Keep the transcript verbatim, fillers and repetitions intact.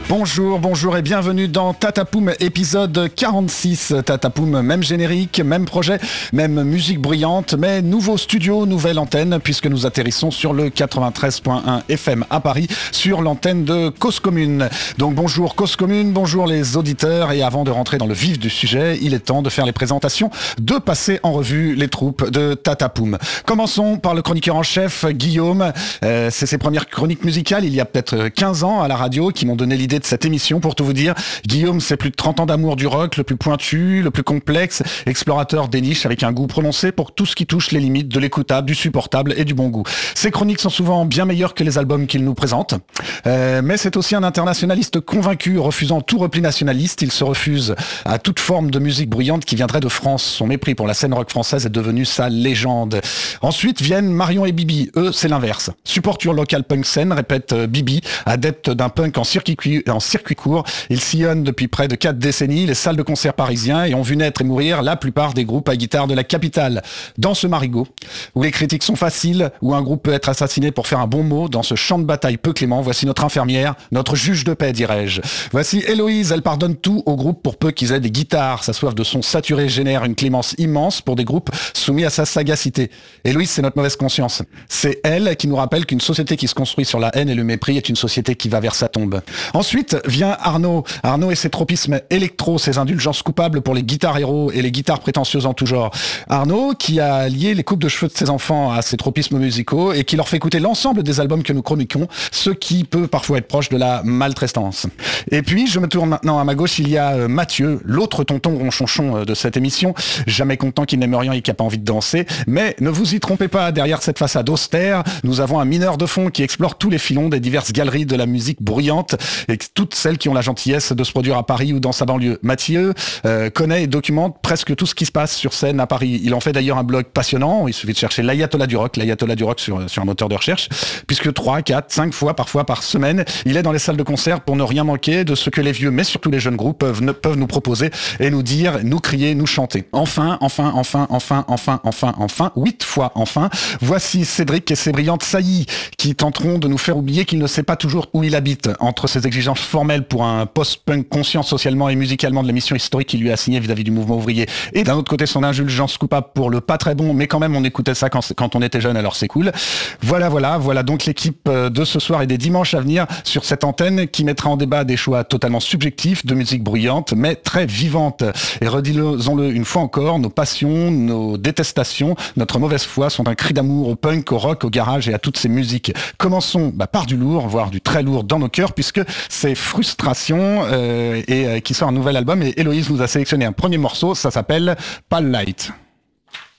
Bonjour, bonjour et bienvenue dans Tatapoum épisode quarante-six. Tatapoum, même générique, même projet, même musique bruyante, mais nouveau studio, nouvelle antenne, puisque nous atterrissons sur le quatre-vingt-treize point un F M à Paris, sur l'antenne de Cause Commune. Donc bonjour Cause Commune, bonjour les auditeurs, et avant de rentrer dans le vif du sujet, il est temps de faire les présentations, de passer en revue les troupes de Tatapoum. Commençons par le chroniqueur en chef, Guillaume. Euh, c'est ses premières chroniques musicales, il y a peut-être quinze ans à la radio, qui m'ont donné l'idée de cette émission. Pour tout vous dire, Guillaume, c'est plus de trente ans d'amour du rock, le plus pointu, le plus complexe, explorateur des niches avec un goût prononcé pour tout ce qui touche les limites de l'écoutable, du supportable et du bon goût. Ses chroniques sont souvent bien meilleures que les albums qu'il nous présente, euh, mais c'est aussi un internationaliste convaincu, refusant tout repli nationaliste. Il se refuse à toute forme de musique bruyante qui viendrait de France. Son mépris pour la scène rock française est devenu sa légende. Ensuite viennent Marion et Bibi. Eux, c'est l'inverse. Support your local punk scene, répète Bibi, adepte d'un punk en circuit en circuit court. Ils sillonnent depuis près de quatre décennies les salles de concert parisiens et ont vu naître et mourir la plupart des groupes à guitare de la capitale. Dans ce marigot, où les critiques sont faciles, où un groupe peut être assassiné pour faire un bon mot, dans ce champ de bataille peu clément, voici notre infirmière, notre juge de paix, dirais-je. Voici Héloïse, elle pardonne tout au groupe pour peu qu'ils aient des guitares. Sa soif de son saturé génère une clémence immense pour des groupes soumis à sa sagacité. Héloïse, c'est notre mauvaise conscience. C'est elle qui nous rappelle qu'une société qui se construit sur la haine et le mépris est une société qui va vers sa tombe. Ensuite vient Arnaud. Arnaud et ses tropismes électro, ses indulgences coupables pour les guitares héros et les guitares prétentieuses en tout genre. Arnaud qui a lié les coupes de cheveux de ses enfants à ses tropismes musicaux et qui leur fait écouter l'ensemble des albums que nous chroniquons, ce qui peut parfois être proche de la maltraitance. Et puis, je me tourne maintenant à ma gauche, il y a euh, Mathieu, l'autre tonton ronchonchon euh, de cette émission, jamais content qu'il n'aime rien et qui n'a pas envie de danser. Mais ne vous y trompez pas, derrière cette façade austère, nous avons un mineur de fond qui explore tous les filons des diverses galeries de la musique bruyante et toutes celles qui ont la gentillesse de se produire à Paris ou dans sa banlieue. Mathieu euh, connaît et documente presque tout ce qui se passe sur scène à Paris. Il en fait d'ailleurs un blog passionnant, il suffit de chercher l'Ayatollah du rock, l'Ayatollah du rock sur, sur un moteur de recherche, puisque trois, quatre, cinq fois parfois par semaine, il est dans les salles de concert pour ne rien manquer de ce que les vieux, mais surtout les jeunes groupes peuvent, ne, peuvent nous proposer et nous dire, nous crier, nous chanter. Enfin, enfin, enfin, enfin, enfin, enfin, enfin, huit fois enfin, voici Cédric et ses brillantes saillies qui tenteront de nous faire oublier qu'il ne sait pas toujours où il habite. Entre ses exigences formelles pour un post-punk conscient socialement et musicalement de la mission historique qu'il lui a assignée vis-à-vis du mouvement ouvrier, et d'un autre côté son indulgence coupable pour le pas très bon, mais quand même on écoutait ça quand, quand on était jeune, alors c'est cool. Voilà, voilà, voilà donc l'équipe de ce soir et des dimanches à venir sur cette antenne qui mettra en débat des choix totalement subjectifs de musique bruyante, mais très vivante. Et redisons-le une fois encore, nos passions, nos détestations, notre mauvaise foi sont un cri d'amour au punk, au rock, au garage et à toutes ces musiques. Commençons bah, par du lourd, voire du très lourd dans nos cœurs, puisque c'est Frustration euh, et euh, qui sort un nouvel album et Héloïse nous a sélectionné un premier morceau, ça s'appelle Pale Light.